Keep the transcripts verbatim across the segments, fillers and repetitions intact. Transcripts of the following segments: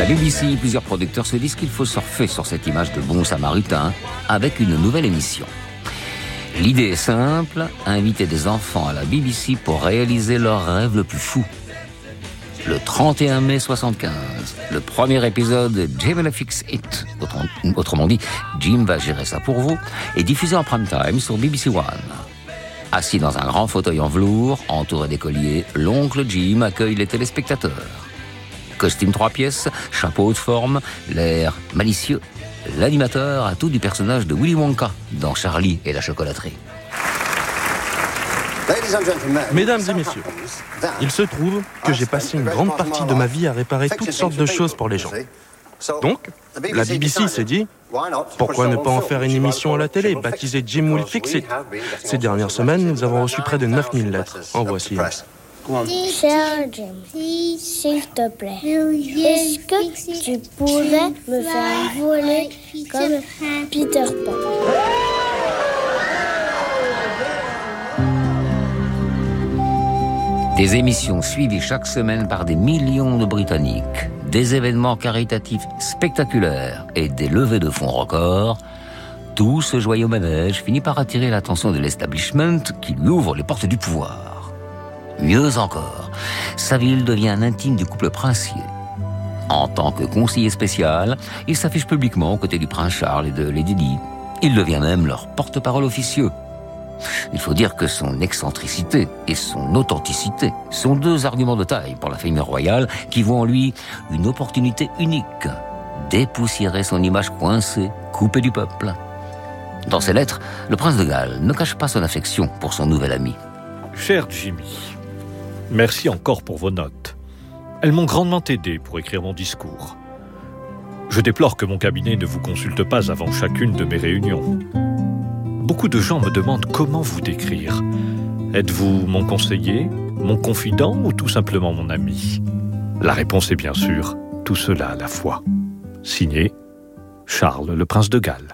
la B B C, plusieurs producteurs se disent qu'il faut surfer sur cette image de bon samaritain avec une nouvelle émission. L'idée est simple, inviter des enfants à la B B C pour réaliser leur rêve le plus fou. Le trente et un mai soixante-quinze, le premier épisode de Jim will fix it, autrement dit, Jim va gérer ça pour vous, est diffusé en prime time sur B B C One. Assis dans un grand fauteuil en velours, entouré d'écoliers, l'oncle Jim accueille les téléspectateurs. Costume trois pièces, chapeau de forme, l'air malicieux. L'animateur a tout du personnage de Willy Wonka dans Charlie et la chocolaterie. Mesdames et messieurs, il se trouve que j'ai passé une grande partie de ma vie à réparer toutes sortes de choses pour les gens. Donc, la B B C s'est dit, pourquoi ne pas en faire une émission à la télé, baptisée Jim Will Fix It. Ces dernières semaines, nous avons reçu près de neuf mille lettres. En voici une. Cher Jim, s'il te plaît, est-ce que tu pourrais me faire voler comme Peter Pan? Des émissions suivies chaque semaine par des millions de Britanniques, des événements caritatifs spectaculaires et des levées de fonds records, tout ce joyeux manège finit par attirer l'attention de l'establishment qui lui ouvre les portes du pouvoir. Mieux encore, Saville devient un intime du couple princier. En tant que conseiller spécial, il s'affiche publiquement aux côtés du prince Charles et de Lady Di. Il devient même leur porte-parole officieux. Il faut dire que son excentricité et son authenticité sont deux arguments de taille pour la famille royale qui voient en lui une opportunité unique, dépoussiérer son image coincée, coupée du peuple. Dans ses lettres, le prince de Galles ne cache pas son affection pour son nouvel ami. Cher Jimmy, merci encore pour vos notes. Elles m'ont grandement aidé pour écrire mon discours. Je déplore que mon cabinet ne vous consulte pas avant chacune de mes réunions. Beaucoup de gens me demandent comment vous décrire. Êtes-vous mon conseiller, mon confident ou tout simplement mon ami? La réponse est bien sûr tout cela à la fois. Signé Charles, le prince de Galles.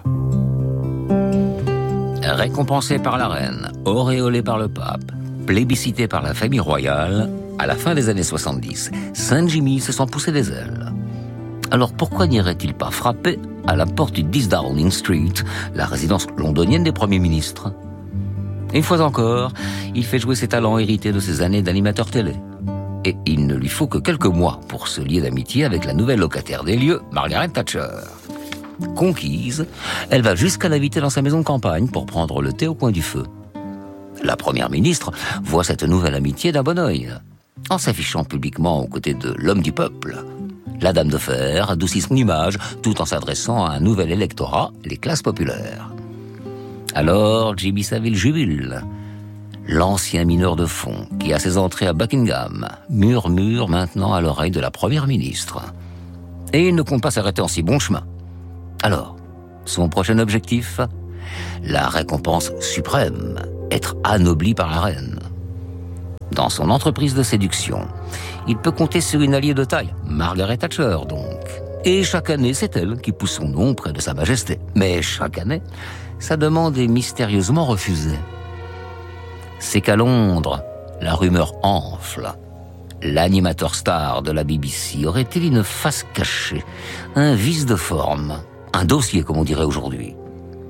Récompensé par la reine, auréolé par le pape, plébiscité par la famille royale, à la fin des années soixante-dix, Saint-Jimmy se sent pousser des ailes. Alors pourquoi n'irait-il pas frapper à la porte du dix Downing Street, la résidence londonienne des premiers ministres? Une fois encore, il fait jouer ses talents hérités de ses années d'animateur télé. Et il ne lui faut que quelques mois pour se lier d'amitié avec la nouvelle locataire des lieux, Margaret Thatcher. Conquise, elle va jusqu'à l'inviter dans sa maison de campagne pour prendre le thé au coin du feu. La première ministre voit cette nouvelle amitié d'un bon œil, en s'affichant publiquement aux côtés de l'homme du peuple. La dame de fer adoucit son image tout en s'adressant à un nouvel électorat, les classes populaires. Alors, Jimmy Savile jubile. L'ancien mineur de fond, qui a ses entrées à Buckingham, murmure maintenant à l'oreille de la première ministre. Et il ne compte pas s'arrêter en si bon chemin. Alors, son prochain objectif? La récompense suprême, être anobli par la reine. Dans son entreprise de séduction, il peut compter sur une alliée de taille, Margaret Thatcher donc. Et chaque année, c'est elle qui pousse son nom près de sa majesté. Mais chaque année, sa demande est mystérieusement refusée. C'est qu'à Londres, la rumeur enfle. L'animateur star de la B B C aurait-il une face cachée, un vice de forme, un dossier comme on dirait aujourd'hui?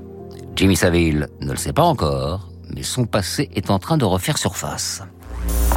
Jimmy Savile ne le sait pas encore, mais son passé est en train de refaire surface.